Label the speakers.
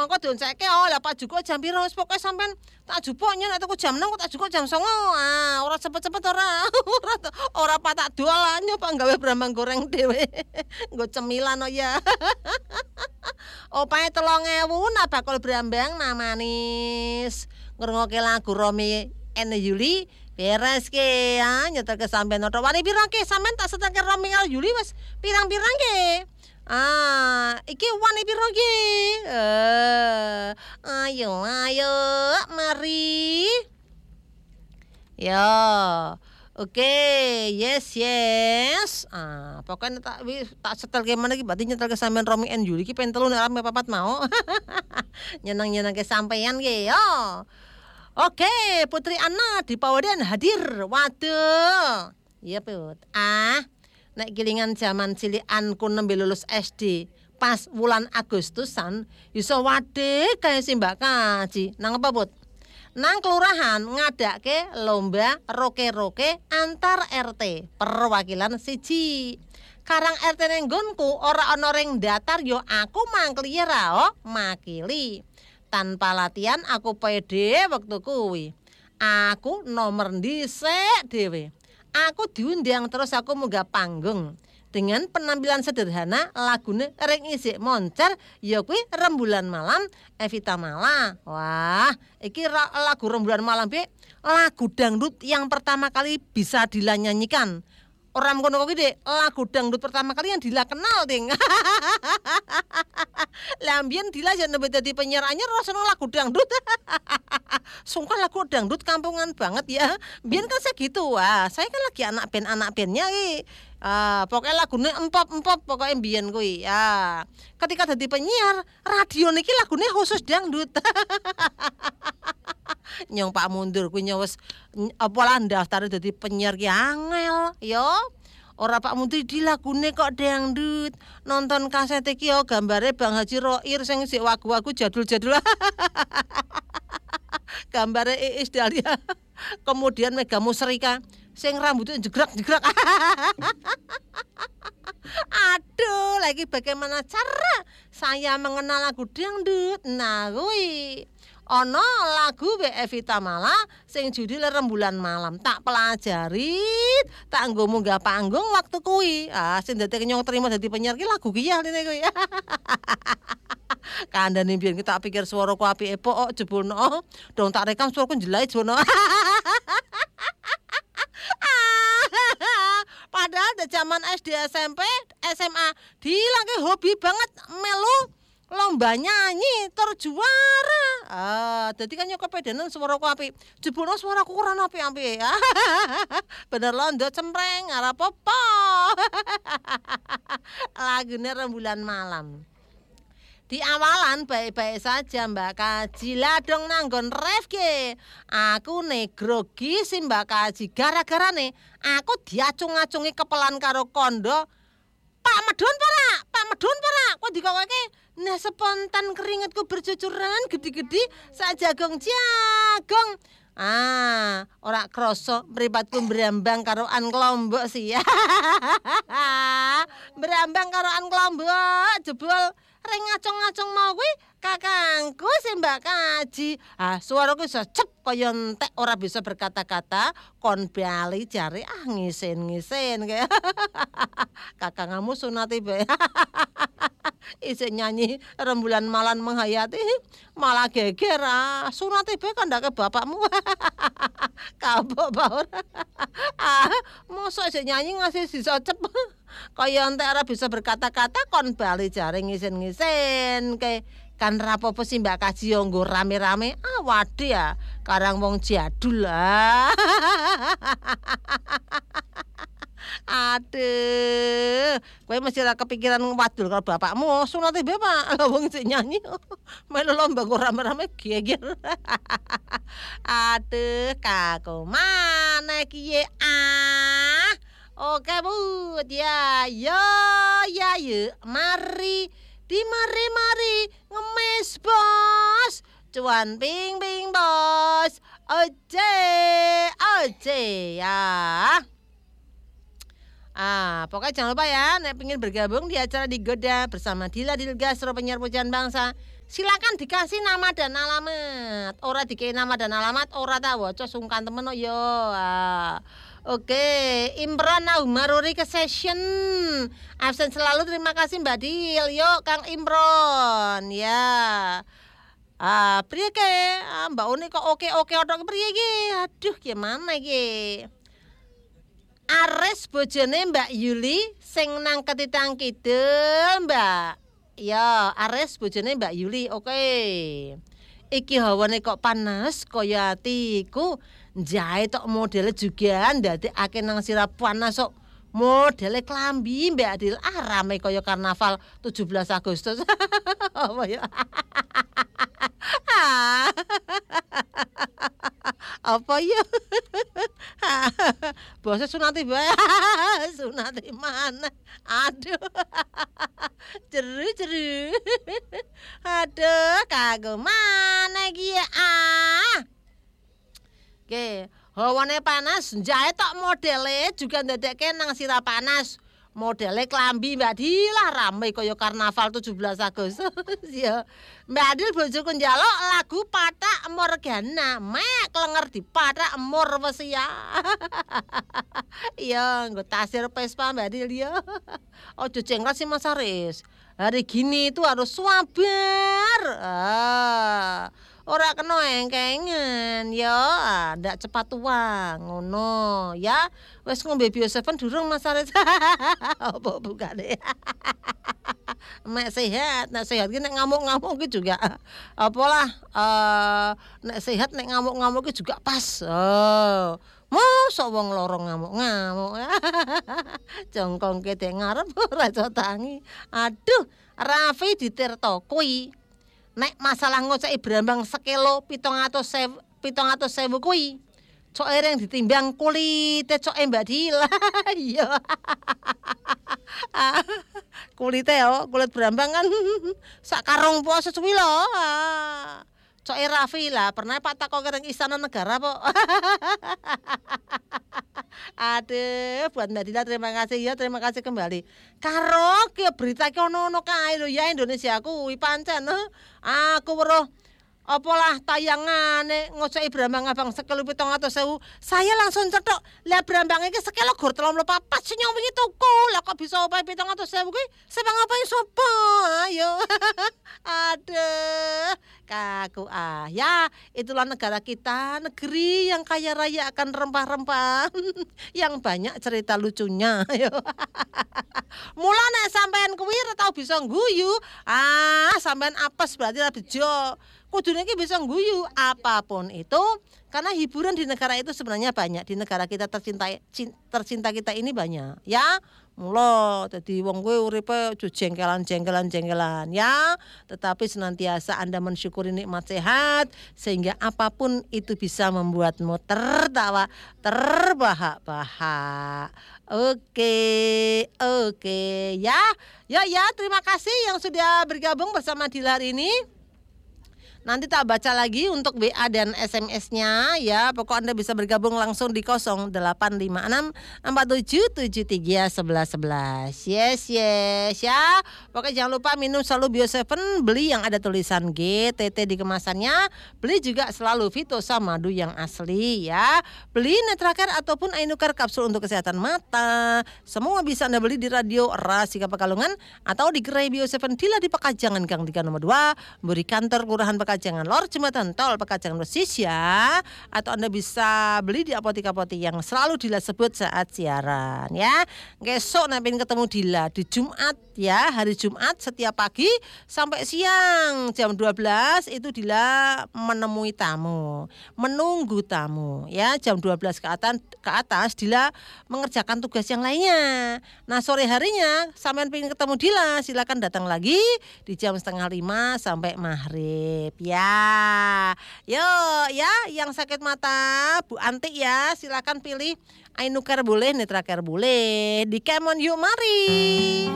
Speaker 1: Mengko dionceke lah Pak Juko jam piro wis pokoke sampean tak jupuk nyen nek tuku jam 6 kok tak jupuk jam 09.00. Ah, ora cepet-cepet ora. Ora patak dolan nyoba gawe brambang goreng dhewe. Nggo cemilan oh ya. Opahe 3.000 nak bakul brambang namanis. Ngrungokke lagu Romi and Yuli beres ke ya nyetelke sampean ora wani pira ke sampean tak setelke Romi karo Yuli wis pirang-pirang ke. Iki wani piro ki? Ayo mari. Ya. Oke, yes. Pokoknya tak setelke mana iki berarti nyetelke sampean Romi and Yuli iki pen 3 nek rame papat mau. Nyeneng-nyenengke sampean ki yo. Oke, Putri Ana di Pawadan hadir. Waduh. Iya, Put. Nek gilingan zaman cilikanku nembe lulus SD pas wulan Agustusan iso wade kaya si Mbak Kaji. Nang apa, Put? Nang kelurahan ngadake lomba roke-roke antar RT perwakilan siji. Karang RT ning nggonku ora ana ring datar yo aku mangkli ra makili. Tanpa latihan aku pede waktu kuwi. Aku nomor dhisik dhewe. Aku diundang terus aku munggah panggung dengan penampilan sederhana lagune ring isik moncer ya kuwi Rembulan Malam Evita Mala. Wah, iki lagu Rembulan Malam lagu dangdut yang pertama kali bisa dilanyanyikan. Orang kono kuwi Dik, lagu dangdut pertama kali yang Dila kenal, Ding. Lah mbiyen Dila yen nembe dadi penyiar anyar ora seneng lagu dangdut. Sungkan lagu dangdut kampungan banget ya. Mbiyen kan segitu. Saya kan lagi anak bandnya iki. Pokoknya lagune empop pokoknya mbiyen kuwi. Ketika dadi penyiar, radio niki lagune khusus dangdut. Nyong Pak Mundur kuwi wis apalah daftar dadi penyiar ki angel yo. Ora Pak Mundur di lagune kok dangdut. Nonton kaset iki yo gambare Bang Haji Roir sing sik wagu-wagu jadul-jadul. Gambare Iis Dahlia. Kemudian Mega Musrika sing rambutnya jegrak-jegrak. Aduh, lagi bagaimana cara saya mengenal lagu dangdut? Nah, kuwi ono lagu Evita Mala sing judule Rembulan Malam. Tak pelajari, tak nggo munggah panggung waktu kuwi. Sing dadi nyong terima dadi penyiar ki lagu ki ya rene kuwi. Kandhane mbiyen ki tak pikir swaraku apike kok jebulno. Dong tak rekam swaraku jelek jebulno. Padahal di zaman SD, SMP, SMA dilangke hobi banget melu lomba nyanyi terjuara. Dadi kan yo kepedenan swaraku apik. Jebulno swaraku ora apik-apik. Bener londo cempreng ora apa-apa. Lagune Rembulan Malam. Di awalan baik-baik saja Mbak Kaji. Lah dong nanggon ref ke. Aku grogi si Mbak Kaji. Gara-gara nih aku diacung-acungi kepelan karo kondo. Pak Medun para. Kok dikawake nah spontan keringetku bercucuran gede-gede sak jagong. Ora krasa mripatku brambang karoan Klombok sih. Brambang karoan Klombok jebul ring ngacung-ngacung mau kuwi kakangku si Mbak Kaji. Suaraku iso cep kaya entek ora bisa berkata-kata kon bali jare ngisen-ngisen kaya. Kakangmu sunati bae. Isih nyanyi Rembulan Malam menghayati malah geger. Sunati bae kandhake bapakmu. Kapok baur. Mosok isih nyanyi ngasih sisa cep. Kaya entek ora bisa berkata-kata kon bali jare ngisen-ngisen kae. Kan rapopo sih Mbak Kaji yo nggo rame-rame. Wadhe ya, karang wong jadul. Aduh, kowe mesti ora kepikiran wadul karo bapakmu. Sunate bae Pak, lha wong sing nyanyi melu lomba kok rame-rame geger. Aduh, kaku maneh ki Oke Bu, ya mari ngemis bos. Cuan ping bos. Oje ya. Pokoknya jangan lupa ya, nek pengen bergabung di acara Digoda bersama Dila Dilga Sero Penyiar Pujian Bangsa. silakan dikasih nama dan alamat. Ora dikasih nama dan alamat, ora ta waca sungkan temen kok yo. Oke, Imran Umaruri ke session. Absen selalu, terima kasih Mbak Dil. Yuk Kang Imron ya. Priye ke? Mbak Uni kok oke otok priye iki? Aduh, gimana iki? Ares bojone Mbak Yuli sing nang Ketitang Kidul, Mbak. Ya, Ares bojone Mbak Yuli. Oke. Iki hawane kok panas kaya atiku. Njae tok modele juga ndadekake nang sirah panas kok. Modele klambi Mbak Adil. Rame kaya karnaval 17 Agustus. Apa ya? Apa ya? Bose sunati bae. Sunati mana? Aduh. Jeru. Aduh, kagak mana iki ya? Oke, hawane panas, njae tok modele juga ndadekke nang sirah panas. Modele klambi Mbak Dila rame kaya karnaval 17 Agustus ya. Mbak Adil bojoku njaluk lagu Pathak Morgana. Mek klenger dipathak emur wis ya. Iya, nggo tasir Vespa Mbak Adil ya. Ojo jengkel sih Mas Aris. Hari gini itu harus sabar. Ora kena engkengen ya, ndak cepat tua ngono ya. Wis ngombe Bio7 durung Mas Aris. Apa bukane? Mek sehat, nek sehat ki nek ngamuk-ngamuk ki juga apalah nek sehat nek ngamuk-ngamuk ki juga pas. Mosok wong loro ngamuk-ngamuk. Jongkongke dek ngarep ora iso tangi. Aduh, Raffi Ditirto kuwi nek masalah ngoceki brambang sekilo 700.000 kuwi. Cok ereng ditimbang kulite cok Mbak Dila. Iya. Kulite yo, kulit brambang kan sak karung po sesuwi lho. Cok Raffi lah, pernah Pak takok kereng Istana Negara po. Aduh, buat Mbak Dila terima kasih ya, terima kasih kembali. Karo ki berita ki ono-ono kae lho ya Indonesia kuwi pancen. Aku weruh apalah tayangane ngoceki brambang abang sekilo 700.000. Saya langsung cetok, lah brambang iki sekilo gur 34 sing wingi tuku. Lah kok bisa opahe 700.000 kuwi? Sebang opahe sapa? Ayo. Aduh, kaku ya, itulah negara kita, negeri yang kaya raya akan rempah-rempah. Yang banyak cerita lucunya. Ayo. Mula nek sampean kuwi ora tau bisa ngguyu. Sampean apes berarti ra bejo. Kudune iki bisa ngguyu apapun itu karena hiburan di negara itu sebenarnya banyak. Di negara kita tercinta kita ini banyak ya. Mula dadi wong kuwi uripe jengkelan ya. Tetapi senantiasa Anda mensyukuri nikmat sehat sehingga apapun itu bisa membuatmu tertawa terbahak-bahak. Oke ya. Ya, terima kasih yang sudah bergabung bersama Dila hari ini. Nanti tak baca lagi untuk WA dan SMS-nya ya. Pokok Anda bisa bergabung langsung di 0856 4773 1111. Yes ya. Pokoknya jangan lupa minum selalu Bio7, beli yang ada tulisan GTT di kemasannya. Beli juga selalu Vitosa madu yang asli ya. Beli Netracare ataupun Ainucare kapsul untuk kesehatan mata. Semua bisa Anda beli di Radio Rasika Pekalongan atau di gerai Bio7 Dila di Pekajangan Gang 3 nomor 2, Buri Kantor Kelurahan Pekajangan Lor Jembatan Tol Pekajangan Persis ya. Atau Anda bisa beli di apotek-apotek yang selalu Dila sebut saat siaran ya. Besok nanti ketemu Dila di Jumat ya, hari Jumat setiap pagi sampai siang jam 12 itu Dila menemui tamu, menunggu tamu ya. Jam 12 ke atas Dila mengerjakan tugas yang lainnya. Nah sore harinya sampean pengen ketemu Dila silakan datang lagi di jam 4:30 sampai maghrib ya. Yo ya, yang sakit mata Bu Anti ya silakan pilih Ainucare boleh, Netracare boleh. Di Kemon yuk mari.